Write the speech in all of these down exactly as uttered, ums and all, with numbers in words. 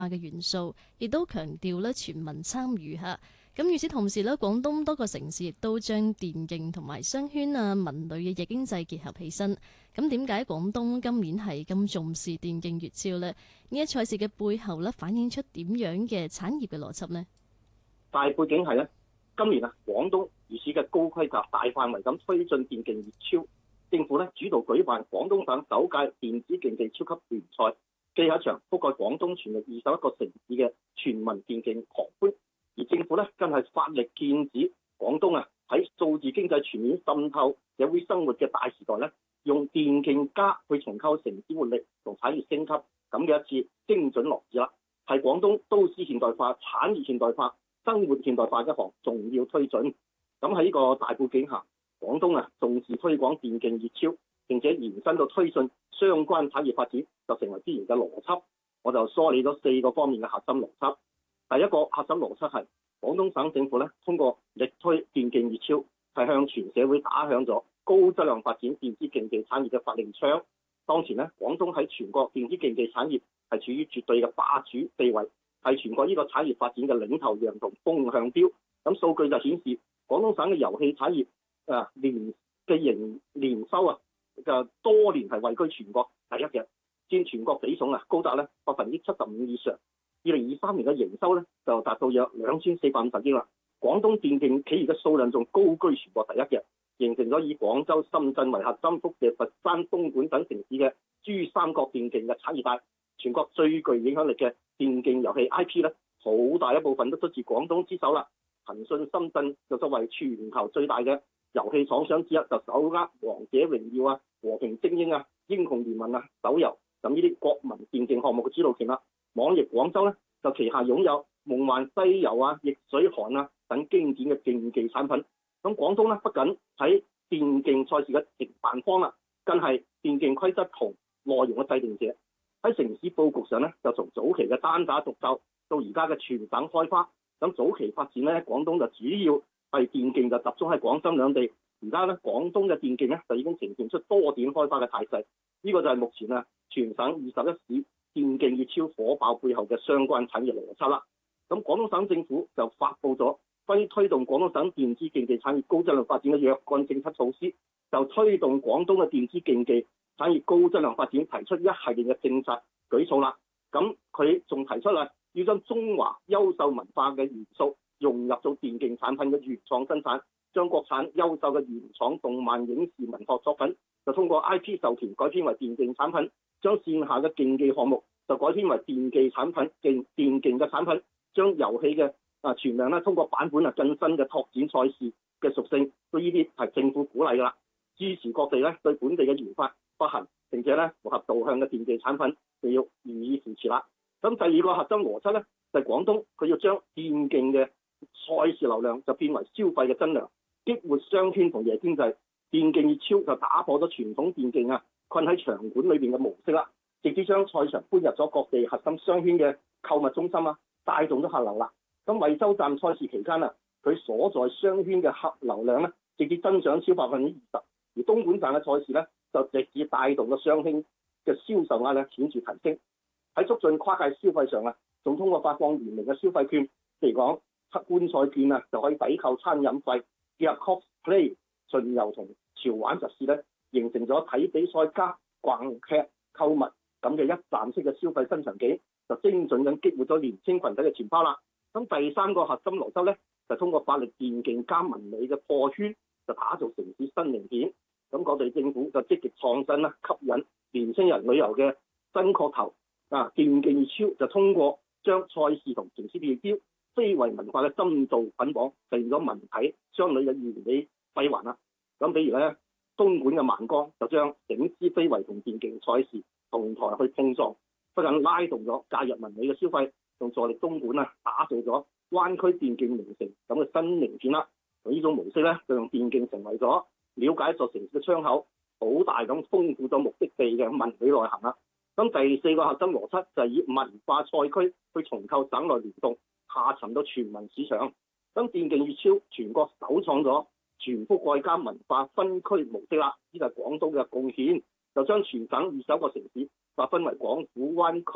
嘅元素，亦都強調咧全民參與嚇。咁與此同時咧，廣東多個城市亦都將電競同埋商圈啊、文旅嘅夜經濟結合起身。咁點解廣東今年係咁重視電競粵超呢？呢一賽事嘅背後咧，反映出點樣嘅產業嘅邏輯呢？ 大背景係咧，今年啊，廣東如此嘅高規格、大範圍咁推進電競粵超，政府咧主導舉辦廣東省首屆電子競技超級聯賽，既係一場覆蓋廣東全域二十一個城市嘅全民電競狂歡。而政府咧更係發力建指廣東啊喺數字經濟全面滲透社會生活嘅大時代咧，用電競加去重構城市活力同產業升級咁嘅一次精準落實啦，係廣東都市現代化、產業現代化、生活現代化一項重要推進。咁喺呢個大背景下，廣東啊重視推廣電競粵超，並且延伸到推進相關產業發展，就成為必然嘅邏輯。我就梳理咗四個方面嘅核心邏輯。第一個核心邏輯係廣東省政府咧，通過力推電競粵超，係向全社會打響咗高質量發展電子競技產業嘅發令槍。當前咧，廣東喺全國電子競技產業係處於絕對嘅霸主地位，係全國呢個產業發展嘅領頭羊同風向標。咁數據就顯示，廣東省嘅遊戲產業啊年嘅營年收啊，就多年係位居全國第一嘅，佔全國比重啊高達咧百分之七十五以上。二零二三年嘅營收咧就達到約兩千四百五十億啦。廣東電競企業嘅數量仲高居全國第一嘅，形成咗以廣州、深圳為核心輻射佛山、東莞等城市嘅珠三角電競嘅產業帶。全國最具影響力嘅電競遊戲 I P 咧，好大一部分都出自廣東之手啦。騰訊深圳就作為全球最大嘅遊戲廠商之一，就手握《王者榮耀》啊、《和平精英》啊、《英雄聯盟》啊、手遊咁呢啲國民電競項目嘅主導權啦。網易廣州咧就旗下擁有《夢幻西遊》啊、《逆水寒》啊等經典嘅競技產品。咁廣東咧不僅喺電競賽事嘅營辦方啦，更係電競規則同內容嘅制定者。喺城市佈局上咧，就從早期嘅單打獨鬥到而家嘅全省開花。咁早期發展咧，廣東就主要係電競就集中喺廣深兩地。而家咧，廣東嘅電競咧就已經呈現出多點開花嘅態勢。呢、這個就係目前啊全省二十一市電競粵超火爆背後嘅相關產業邏輯啦。咁廣東省政府就發布咗關於推動廣東省電子競技產業高質量發展嘅若干政策措施，就推動廣東嘅電子競技產業高質量發展提出一系列嘅政策舉措啦。咁佢仲提出啦，要將中華優秀文化嘅元素融入到電競產品嘅原創生產，將國產優秀嘅原創動漫、影視、文學作品就通過 I P 授權改編為電競產品，將線下嘅競技項目就改編為電競產品、競電競嘅產品，將遊戲嘅啊全量咧通過版本啊更新嘅拓展賽事嘅屬性，都呢啲係政府鼓勵噶啦，支持各地咧對本地嘅研發不行，並且咧符合導向嘅電競產品就要予以扶持啦。咁第二個核心邏輯咧就係、是、廣東佢要將電競嘅賽事流量就變為消費嘅增量，激活商圈同夜經濟。電競粵超就打破咗傳統電競啊困喺場館裏邊嘅模式啦，直接將賽場搬入咗各地核心商圈嘅購物中心啊，帶動咗客流啦。咁惠州站賽事期間啊，佢所在商圈嘅客流量咧直接增長超百分之二十，而東莞站嘅賽事咧就直接帶動咗商圈嘅銷售額咧顯著提升。喺促進跨界消費上啊，仲通過發放聯名嘅消費券，譬如講觀賽券啊就可以抵扣餐飲費，結合 cosplay 巡遊同潮玩集市咧，形成咗睇比賽加逛劇購物咁嘅一站式嘅消費新場景，就精準咁激活咗年輕群體嘅錢包啦。咁第三個核心邏輯咧，就通過發力電競加文旅嘅破圈，就打造城市新名片。咁各地政府就積極創新啦，吸引年輕人旅遊嘅新噱頭。啊，電競粵超就通過將賽事同城市地標、非遺文化嘅深度捆綁，實現咗文體雙旅嘅完美閉環啦。咁比如咧，東莞嘅萬江就將整支非遺同電競賽事同台去碰撞，不僅拉動咗假日文旅嘅消費，仲助力東莞啊打造咗灣區電競名城咁嘅新名片啦。呢種模式咧，就用電競成為咗了解一座城市嘅窗口，好大咁豐富咗目的地嘅文旅內涵啦。咁第四個核心邏輯就係以文化賽區去重構省內聯動，下沉到全民市場。咁電競粵超全國首創咗全覆蓋加文化分區模式啦，呢個係廣東嘅貢獻，就將全省二十一個城市劃分為廣府灣區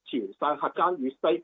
潮汕客家粵西